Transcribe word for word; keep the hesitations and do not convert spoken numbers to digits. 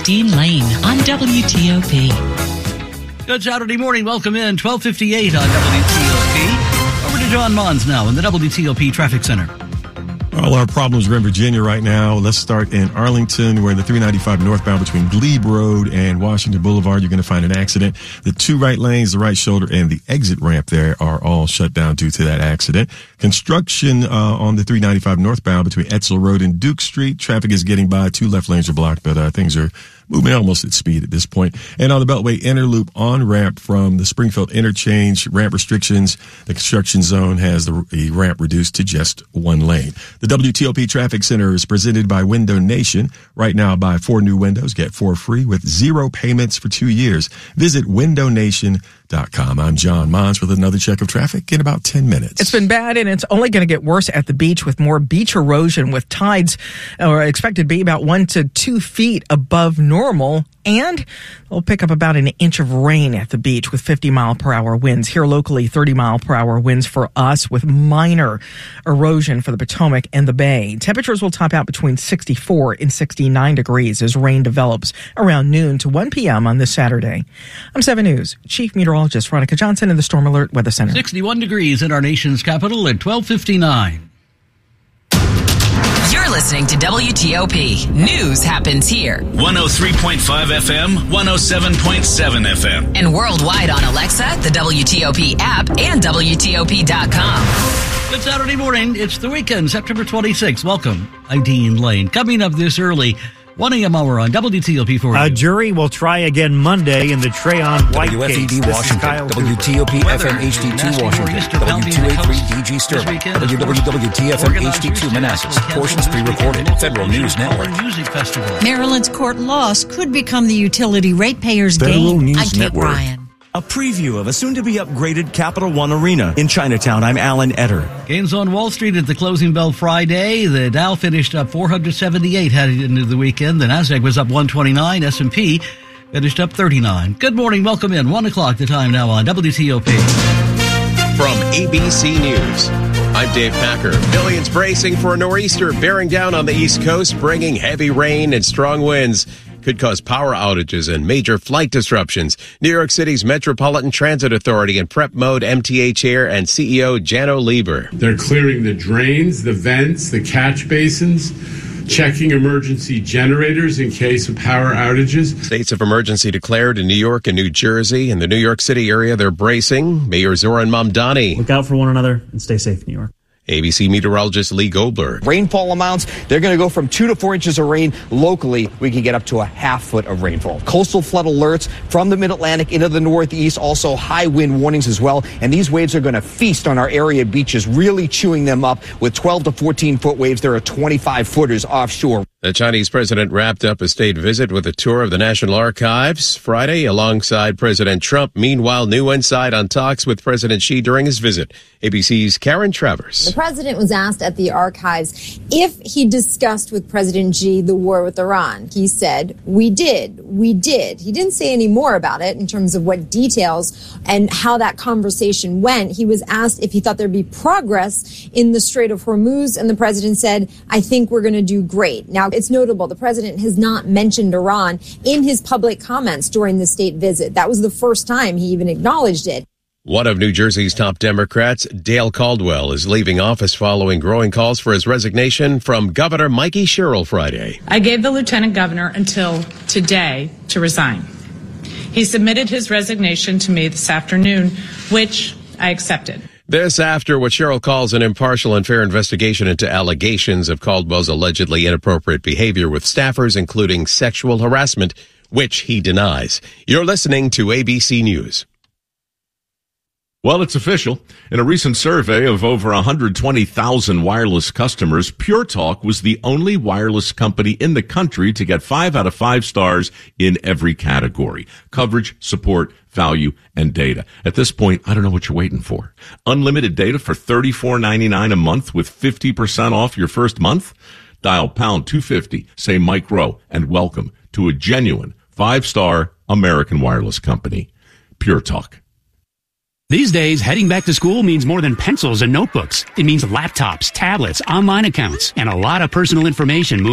Dean Lane on W T O P. Good Saturday morning. Welcome in. twelve fifty-eight on W T O P. Over to John Mons now in the W T O P Traffic Center. All our problems are in Virginia right now. Let's start in Arlington, where the three ninety-five northbound between Glebe Road and Washington Boulevard, you're going to find an accident. The two right lanes, the right shoulder, and the exit ramp there are all shut down due to that accident. Construction uh, on the three ninety-five northbound between Etzel Road and Duke Street. Traffic is getting by. Two left lanes are blocked, but uh, things are moving almost at speed at this point. And on the Beltway Inner Loop on-ramp from the Springfield Interchange, ramp restrictions. The construction zone has the, the ramp reduced to just one lane. The W T O P Traffic Center is presented by Window Nation. Right now, buy four new windows, get four free with zero payments for two years. Visit window nation dot com. I'm John Mons with another check of traffic in about ten minutes. It's been bad, and it's only going to get worse at the beach with more beach erosion, with tides are expected to be about one to two feet above normal. And we'll pick up about an inch of rain at the beach with fifty mile per hour winds. Here locally, thirty mile per hour winds for us with minor erosion for the Potomac and the Bay. Temperatures will top out between sixty-four and sixty-nine degrees as rain develops around noon to one p.m. on this Saturday. I'm seven News Chief Meteorologist Veronica Johnson in the Storm Alert Weather Center. sixty-one degrees in our nation's capital at twelve fifty-nine. You're listening to W T O P. News happens here. one oh three point five F M, one oh seven point seven F M. And worldwide on Alexa, the W T O P app, and W T O P dot com. Good Saturday morning. It's the weekend, September twenty-sixth. Welcome. I'm Dean Lane. Coming up this early, one a.m. hour on W T O P for you. A jury will try again Monday in the Trayon White W F E D case. Washington, W T O P F M H D two Washington, W two eighty-three D G Sterling, W W W T F M H D two Manassas. Portions pre-recorded. Federal News Network. Music Festival. Maryland's court loss could become the utility ratepayers' Federal gain. News I'm Kate Network. Ryan. A preview of a soon-to-be upgraded Capital One Arena in Chinatown. I'm Alan Etter. Gains on Wall Street at the closing bell Friday. The Dow finished up four hundred seventy-eight headed into the weekend. The Nasdaq was up one twenty-nine. S and P finished up thirty-nine. Good morning. Welcome in. One o'clock the time now on W T O P. From A B C News, I'm Dave Packer. Millions bracing for a nor'easter bearing down on the East Coast, bringing heavy rain and strong winds. Could cause power outages and major flight disruptions. New York City's Metropolitan Transit Authority in prep mode, M T A Chair and C E O Jano Lieber. They're clearing the drains, the vents, the catch basins, checking emergency generators in case of power outages. States of emergency declared in New York and New Jersey. In the New York City area, they're bracing. Mayor Zoran Mamdani. Look out for one another and stay safe, New York. A B C meteorologist Lee Goldberg. Rainfall amounts, they're going to go from two to four inches of rain. Locally, we can get up to a half foot of rainfall. Coastal flood alerts from the mid-Atlantic into the northeast, also high wind warnings as well. And these waves are going to feast on our area beaches, really chewing them up with twelve to fourteen foot waves. There are twenty-five footers offshore. The Chinese president wrapped up a state visit with a tour of the National Archives Friday alongside President Trump. Meanwhile, new insight on talks with President Xi during his visit. A B C's Karen Travers. The president was asked at the archives if he discussed with President Xi the war with Iran. He said, we did, we did. He didn't say any more about it in terms of what details and how that conversation went. He was asked if he thought there'd be progress in the Strait of Hormuz, and the president said, I think we're going to do great. Now, it's notable the president has not mentioned Iran in his public comments during the state visit. That was the first time he even acknowledged it. One of New Jersey's top Democrats, Dale Caldwell, is leaving office following growing calls for his resignation from Governor Mikey Sherrill Friday. I gave the lieutenant governor until today to resign. He submitted his resignation to me this afternoon, which I accepted. This after what Sherrill calls an impartial and fair investigation into allegations of Caldwell's allegedly inappropriate behavior with staffers, including sexual harassment, which he denies. You're listening to A B C News. Well, it's official. In a recent survey of over one hundred twenty thousand wireless customers, Pure Talk was the only wireless company in the country to get five out of five stars in every category: coverage, support, value, and data. At this point, I don't know what you're waiting for. Unlimited data for thirty-four ninety-nine a month with fifty percent off your first month? Dial pound two fifty, say Mike Rowe, and welcome to a genuine five-star American wireless company. Pure Talk. These days, heading back to school means more than pencils and notebooks. It means laptops, tablets, online accounts, and a lot of personal information